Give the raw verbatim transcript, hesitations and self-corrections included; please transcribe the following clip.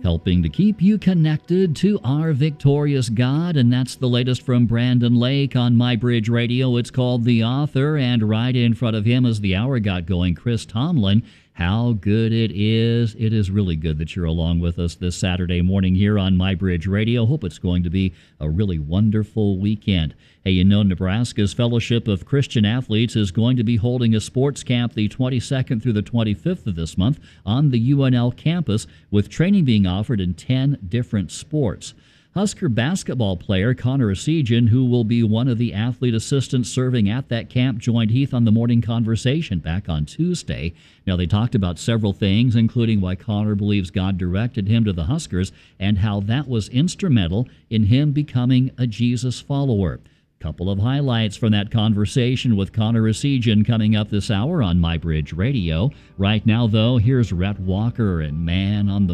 helping to keep you connected to our victorious God. And that's the latest from Brandon Lake on MyBridge Radio. It's called The Author, and right in front of him as the hour got going, Chris Tomlin. How good it is. It is really good that you're along with us this Saturday morning here on MyBridge Radio. Hope it's going to be a really wonderful weekend. Hey, you know, Nebraska's Fellowship of Christian Athletes is going to be holding a sports camp the twenty-second through the twenty-fifth of this month on the U N L campus, with training being offered in ten different sports. Husker basketball player Connor Essegian, who will be one of the athlete assistants serving at that camp, joined Heath on the Morning Conversation back on Tuesday. Now, they talked about several things, including why Connor believes God directed him to the Huskers and how that was instrumental in him becoming a Jesus follower. Couple of highlights from that conversation with Connor Essegian coming up this hour on MyBridge Radio. Right now, though, here's Rhett Walker and Man on the